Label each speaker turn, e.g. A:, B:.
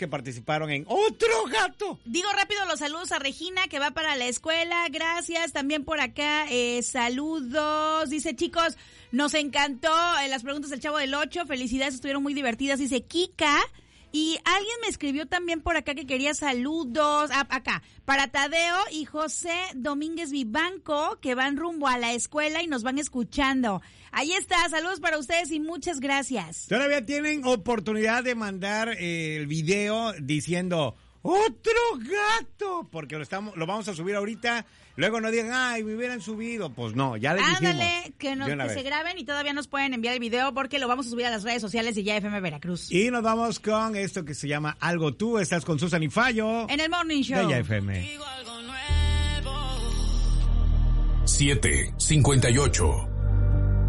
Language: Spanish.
A: que participaron en Otro Gato.
B: Digo rápido los saludos a Regina, que va para la escuela. Gracias. También por acá, saludos. Dice, chicos, nos encantó las preguntas del Chavo del 8. Felicidades, estuvieron muy divertidas. Dice Kika. Y alguien me escribió también por acá que quería saludos, acá, para Tadeo y José Domínguez Vivanco, que van rumbo a la escuela y nos van escuchando. Ahí está, saludos para ustedes y muchas gracias.
A: Todavía tienen oportunidad de mandar el video diciendo Otro Gato, porque lo vamos a subir ahorita. Luego no digan, ay, me hubieran subido. Pues no, ya les dijimos.
B: Ándale, que se graben y todavía nos pueden enviar el video porque lo vamos a subir a las redes sociales de Ya FM Veracruz.
A: Y nos vamos con esto que se llama Algo Tú. Estás con Susan y Fallo.
B: En el Morning Show.
A: De Ya FM.
C: 7:58